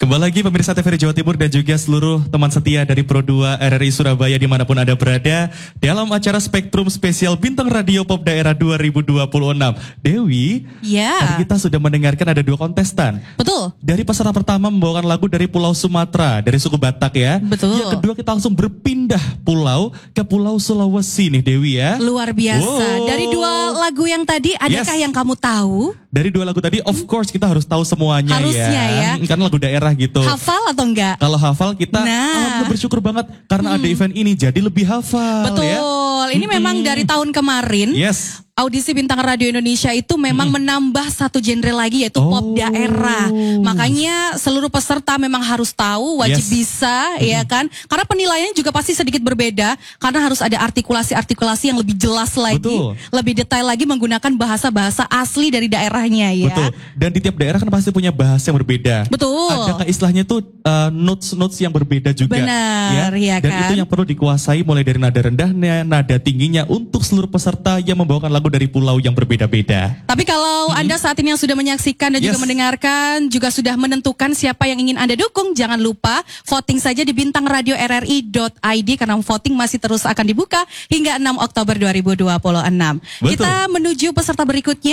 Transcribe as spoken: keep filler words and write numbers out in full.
Kembali lagi pemirsa T V R Jawa Timur dan juga seluruh teman setia dari Pro dua R R I Surabaya dimanapun Anda berada dalam acara Spektrum Spesial Bintang Radio Pop Daerah dua ribu dua puluh enam. Dewi, ya. tadi kita sudah mendengarkan ada dua kontestan. Betul. Dari peserta pertama membawakan lagu dari Pulau Sumatera, dari suku Batak ya. Betul. Yang kedua kita langsung berpindah pulau ke Pulau Sulawesi nih Dewi ya. Luar biasa. Wow. Dari dua lagu yang tadi, adakah Yes. yang kamu tahu? Dari dua lagu tadi, of course kita harus tahu semuanya Harusnya ya. Karena lagu daerah gitu. Hafal atau enggak? Kalau hafal kita Nah. alhamdulillah bersyukur banget karena ada event ini jadi lebih hafal Betul. ya. Ini memang dari tahun kemarin. Yes. Audisi Bintang Radio Indonesia itu memang hmm. menambah satu genre lagi yaitu Oh. pop daerah. Makanya seluruh peserta memang harus tahu, wajib Yes. bisa, hmm. ya kan? Karena penilaiannya juga pasti sedikit berbeda karena harus ada artikulasi-artikulasi yang lebih jelas lagi, Betul. lebih detail lagi menggunakan bahasa-bahasa asli dari daerahnya ya. Betul. Dan di tiap daerah kan pasti punya bahasa yang berbeda. Betul. Adakah istilahnya tuh uh, notes-notes yang berbeda juga. Benar, ya Dan kan? itu yang perlu dikuasai mulai dari nada rendahnya, nada tingginya untuk seluruh peserta yang membawakan lagu dari pulau yang berbeda-beda. Tapi kalau hmm. Anda saat ini yang sudah menyaksikan dan Yes. juga mendengarkan, juga sudah menentukan siapa yang ingin Anda dukung, jangan lupa voting saja di bintang radio r r i dot i d karena voting masih terus akan dibuka hingga enam Oktober dua ribu dua puluh enam. Betul. Kita menuju peserta berikutnya.